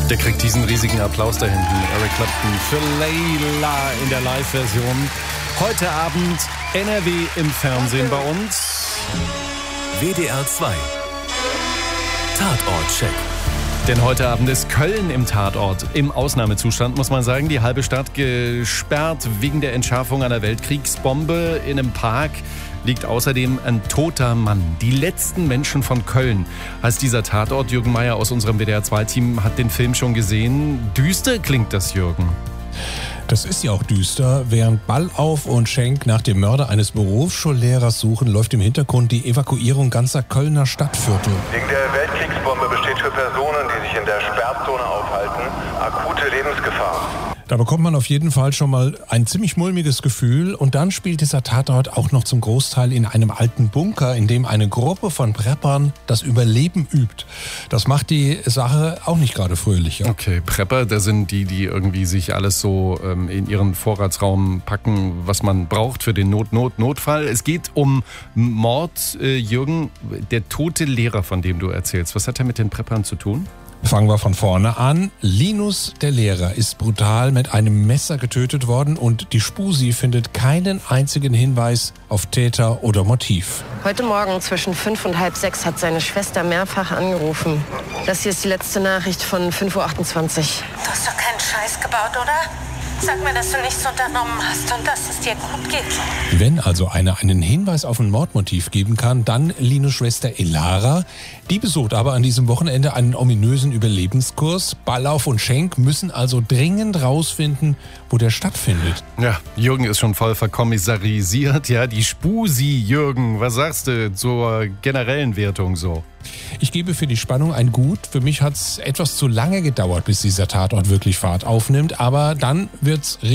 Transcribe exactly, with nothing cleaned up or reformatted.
Der kriegt diesen riesigen Applaus da hinten. Eric Clapton für Layla in der Live-Version. Heute Abend N R W im Fernsehen bei uns. W D R zwei Tatort-Check. Denn heute Abend ist Köln im Tatort. Im Ausnahmezustand, muss man sagen. Die halbe Stadt gesperrt wegen der Entschärfung einer Weltkriegsbombe. In einem Park liegt außerdem ein toter Mann. Die letzten Menschen von Köln. Als dieser Tatort, Jürgen Meier aus unserem W D R zwei Team hat den Film schon gesehen. Düster klingt das, Jürgen. Das ist ja auch düster. Während Ballauf und Schenk nach dem Mörder eines Berufsschullehrers suchen, läuft im Hintergrund die Evakuierung ganzer Kölner Stadtviertel. Wegen der Weltkriegsbombe besteht für Personen, die sich in der Sperrzone aufhalten, akute Lebensgefahr. Da bekommt man auf jeden Fall schon mal ein ziemlich mulmiges Gefühl. Und dann spielt dieser Tatort auch noch zum Großteil in einem alten Bunker, in dem eine Gruppe von Preppern das Überleben übt. Das macht die Sache auch nicht gerade fröhlicher. Okay, Prepper, das sind die, die irgendwie sich alles so ähm, in ihren Vorratsraum packen, was man braucht für den Not-Not-Notfall. Es geht um Mord, äh, Jürgen, der tote Lehrer, von dem du erzählst. Was hat er mit den Preppern zu tun? Fangen wir von vorne an. Linus, der Lehrer, ist brutal mit einem Messer getötet worden und die Spusi findet keinen einzigen Hinweis auf Täter oder Motiv. Heute Morgen zwischen fünf und halb sechs hat seine Schwester mehrfach angerufen. Das hier ist die letzte Nachricht von fünf Uhr achtundzwanzig. Du hast doch keinen Scheiß gebaut, oder? Sag mir, dass du nichts unternommen hast und dass es dir gut geht. Wenn also einer einen Hinweis auf ein Mordmotiv geben kann, dann Linus' Schwester Elara. Die besucht aber an diesem Wochenende einen ominösen Überlebenskurs. Ballauf und Schenk müssen also dringend rausfinden, wo der stattfindet. Ja, Jürgen ist schon voll verkommissarisiert. Ja, die Spusi, Jürgen, was sagst du zur generellen Wertung so? Ich gebe für die Spannung ein Gut. Für mich hat es etwas zu lange gedauert, bis dieser Tatort wirklich Fahrt aufnimmt. Aber dann wird's